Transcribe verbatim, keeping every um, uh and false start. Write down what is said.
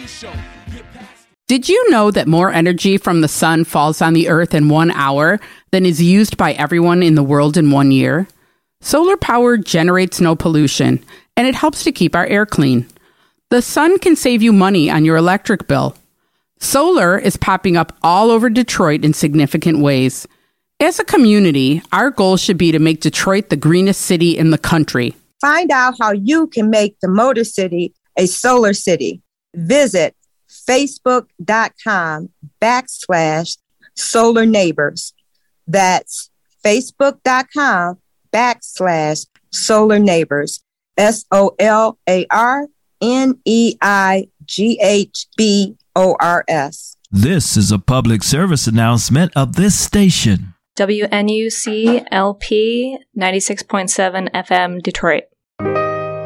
Did you know that more energy from the sun falls on the earth in one hour than is used by everyone in the world in one year? Solar power generates no pollution, and it helps to keep our air clean. The sun can save you money on your electric bill. Solar is popping up all over Detroit in significant ways. As a community, our goal should be to make Detroit the greenest city in the country. Find out how you can make the Motor City a solar city. Visit facebook.com backslash solar neighbors. That's facebook.com backslash solar neighbors. S O L A R N E I G H B O R S. This is a public service announcement of this station. W N U C L P ninety-six point seven F M Detroit.